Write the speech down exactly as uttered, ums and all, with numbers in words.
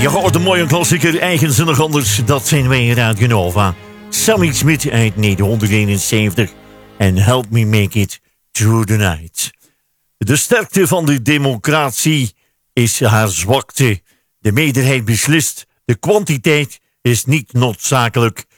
Je hoort een mooie klassieker, eigenzinnig anders. Dat zijn wij in Radio Nova. Sammy Smith uit negentien eenenzeventig. En Help Me Make It Through the Night. De sterkte van de democratie is haar zwakte. De meerderheid beslist. De kwantiteit is niet noodzakelijk.